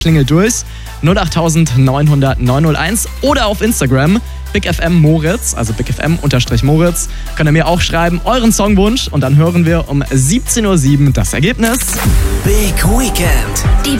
klingelt durch. 08900 901 oder auf Instagram BigFM-Moritz, also BigFM_Moritz. Könnt ihr mir auch schreiben, euren Songwunsch und dann hören wir um 17:07 Uhr das Ergebnis. Big Weekend. Die